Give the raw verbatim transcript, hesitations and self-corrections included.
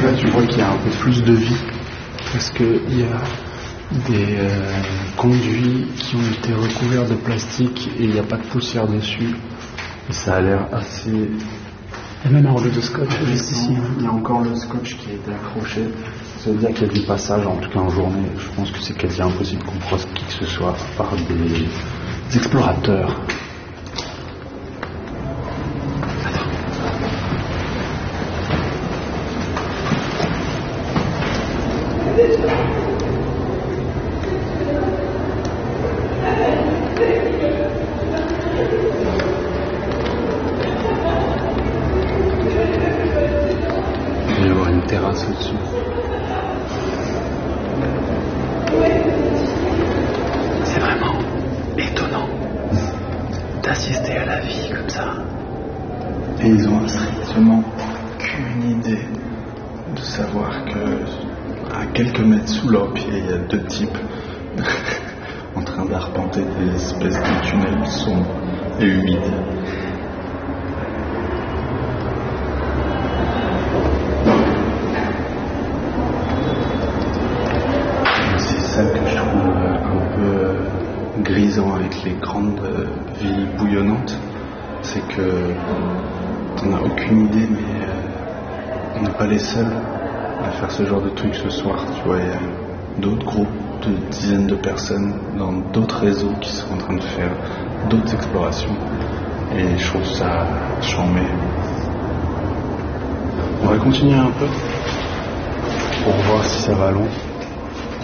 là tu vois qu'il y a un peu plus de vie parce qu'il y a des euh, conduits qui ont été recouverts de plastique et il n'y a pas de poussière dessus et ça a l'air assez... Il y a même un rouleau de scotch juste ici. Hein. Il y a encore le scotch qui a été accroché. Ça veut dire qu'il y a du passage, en tout cas en journée. Je pense que c'est quasi impossible qu'on croise qui que ce soit par des explorateurs. Il va y avoir une terrasse au-dessus. C'est vraiment étonnant d'assister à la vie comme ça. Et ils ont strictement qu'une idée de savoir que à quelques mètres sous leurs pieds, il y a deux types en train d'arpenter des espèces de tunnels sombres et humides. C'est ça que je trouve un peu grisant avec les grandes villes bouillonnantes, c'est que on n'a aucune idée, mais euh, on n'est pas les seuls à faire ce genre de truc ce soir. Tu vois, il y a d'autres groupes de dizaines de personnes dans d'autres réseaux qui sont en train de faire d'autres explorations, et je trouve ça charmé. On va continuer un peu pour voir si ça va long.